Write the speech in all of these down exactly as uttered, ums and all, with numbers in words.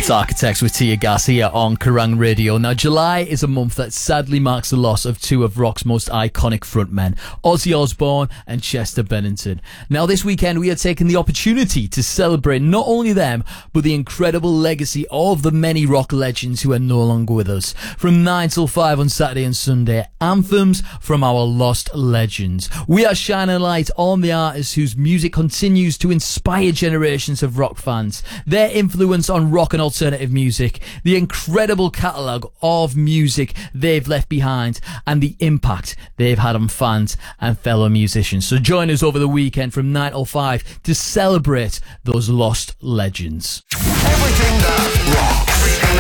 It's Architects with Tia Gas here on Kerrang Radio. Now, July is a month that sadly marks the loss of two of rock's most iconic frontmen, Ozzy Osbourne and Chester Bennington. Now, this weekend we are taking the opportunity to celebrate not only them, but the incredible legacy of the many rock legends who are no longer with us. From nine till five on Saturday and Sunday, anthems from our lost legends. We are shining a light on the artists whose music continues to inspire generations of rock fans, their influence on rock and alternative music, the incredible catalogue of music they've left behind, and the impact they've had on fans and fellow musicians. So join us over the weekend from nine till five to celebrate those lost legends. Everything that rocks. Everything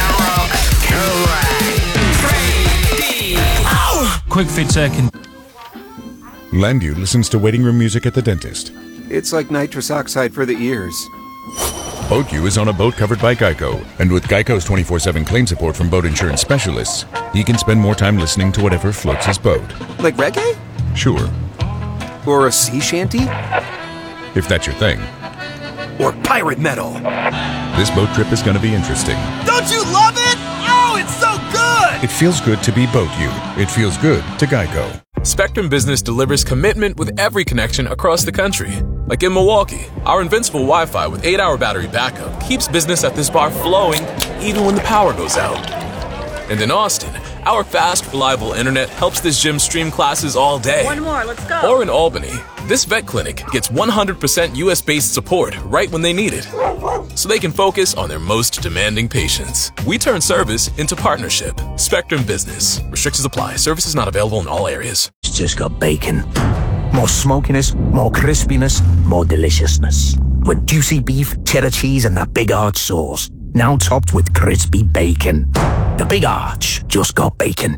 that rocks. Correct. Quick fit second. Landu listens to waiting room music at the dentist. It's like nitrous oxide for the ears. BoatU is on a boat covered by Geico, and with Geico's twenty-four seven claim support from boat insurance specialists, he can spend more time listening to whatever floats his boat. Like reggae? Sure. Or a sea shanty? If that's your thing. Or pirate metal? This boat trip is going to be interesting. Don't you love it? Oh, it's so good! It feels good to be BoatU. It feels good to Geico. Spectrum Business delivers commitment with every connection across the country. Like in Milwaukee, our invincible Wi-Fi with eight hour battery backup keeps business at this bar flowing even when the power goes out. And in Austin, our fast, reliable internet helps this gym stream classes all day. One more, let's go. Or in Albany, this vet clinic gets one hundred percent U S-based support right when they need it, so they can focus on their most demanding patients. We turn service into partnership. Spectrum Business. Restrictions apply. Services not available in all areas. It's just got bacon. More smokiness, more crispiness, more deliciousness. With juicy beef, cheddar cheese, and that Big Arch sauce. Now topped with crispy bacon. The Big Arch just got bacon.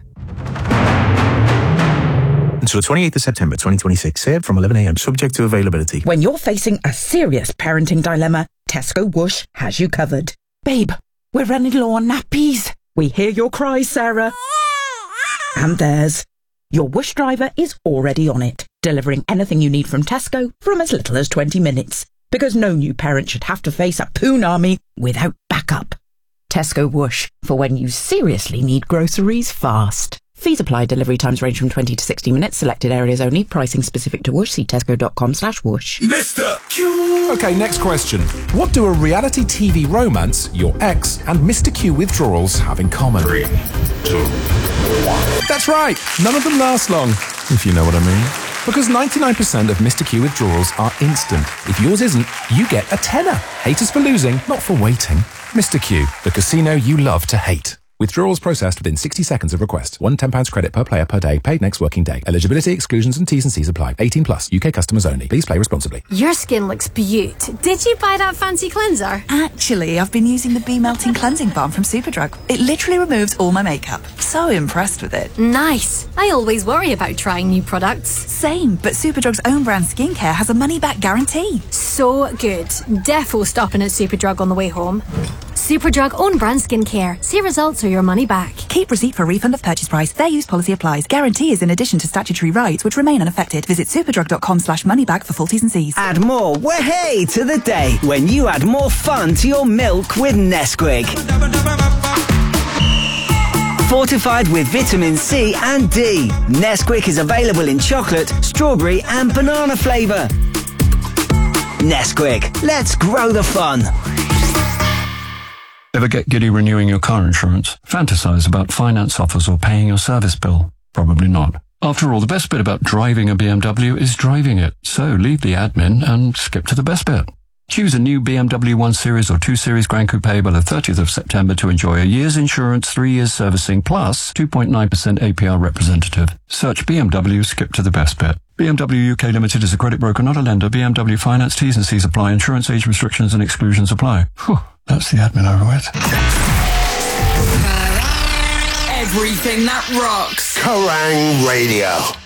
Until the twenty-eighth of September twenty twenty-six. Served from eleven a.m. Subject to availability. When you're facing a serious parenting dilemma, Tesco Whoosh has you covered. Babe, we're running low on nappies. We hear your cries, Sarah. And theirs. Your Whoosh driver is already on it, delivering anything you need from Tesco from as little as twenty minutes. Because no new parent should have to face a poon army without backup. Tesco Whoosh, for when you seriously need groceries fast. Fees apply. Delivery times range from twenty to sixty minutes. Selected areas only. Pricing specific to Whoosh. See tesco.com slash whoosh. Mister Q! Okay, next question. What do a reality T V romance, your ex, and Mister Q withdrawals have in common? Three, two, one. That's right. None of them last long, if you know what I mean. Because ninety-nine percent of Mister Q withdrawals are instant. If yours isn't, you get a tenner. Hate us for losing, not for waiting. Mister Q, the casino you love to hate. Withdrawals processed within sixty seconds of request. One ten pounds credit per player per day. Paid next working day. Eligibility, exclusions and T's and C's apply. eighteen plus. U K customers only. Please play responsibly. Your skin looks beaut. Did you buy that fancy cleanser? Actually, I've been using the Bee Melting Cleansing Balm from Superdrug. It literally removes all my makeup. So impressed with it. Nice. I always worry about trying new products. Same, but Superdrug's own brand skincare has a money-back guarantee. So good. Defo stopping at Superdrug on the way home. Superdrug own brand skincare. See results or your money back. Keep receipt for refund of purchase price. Fair use policy applies. Guarantee is in addition to statutory rights which remain unaffected. Visit superdrug.com slash money back for full T's and C's. Add more way to the day when you add more fun to your milk with Nesquik. Fortified with vitamin C and D. Nesquik is available in chocolate, strawberry and banana flavour. Nesquik, let's grow the fun. Ever get giddy renewing your car insurance? Fantasize about finance offers or paying your service bill? Probably not. After all, the best bit about driving a B M W is driving it. So leave the admin and skip to the best bit. Choose a new B M W one Series or two Series Grand Coupe by the thirtieth of September to enjoy a year's insurance, three years servicing, plus two point nine percent A P R representative. Search B M W, skip to the best bit. B M W U K Limited is a credit broker, not a lender. B M W Finance T's and C's apply. Insurance age restrictions and exclusions apply. Whew, that's the admin over with. Everything that rocks. Kerrang Radio.